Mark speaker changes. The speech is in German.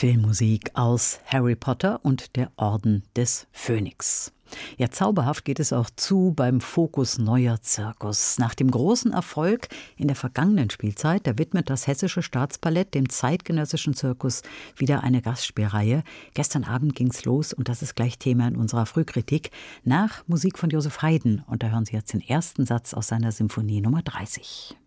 Speaker 1: Filmmusik aus Harry Potter und der Orden des Phönix. Ja, zauberhaft geht es auch zu beim Focus Neuer Zirkus. Nach dem großen Erfolg in der vergangenen Spielzeit, da widmet das Hessische Staatsballett dem zeitgenössischen Zirkus wieder eine Gastspielreihe. Gestern Abend ging's los und das ist gleich Thema in unserer Frühkritik nach Musik von Joseph Haydn. Und da hören Sie jetzt den ersten Satz aus seiner Symphonie Nummer 30.